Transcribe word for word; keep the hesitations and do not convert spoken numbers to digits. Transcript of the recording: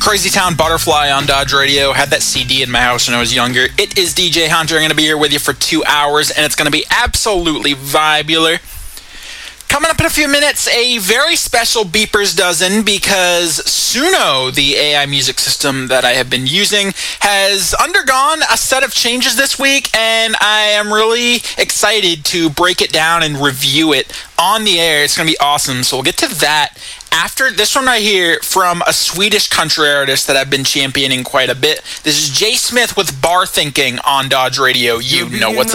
Crazy Town Butterfly on Dodge Radio. Had that C D in my house when I was younger. It is D J Hunter. I'm going to be here with you for two hours, and it's going to be absolutely vibular. Coming up in a few minutes, a very special Beepers Dozen, because Suno, the A I music system that I have been using, has undergone a set of changes this week, and I am really excited to break it down and review it on the air. It's going to be awesome, so we'll get to that after this one right here from a Swedish country artist that I've been championing quite a bit. This is Jay Smith with Bar Thinking on Dodge Radio. You know what's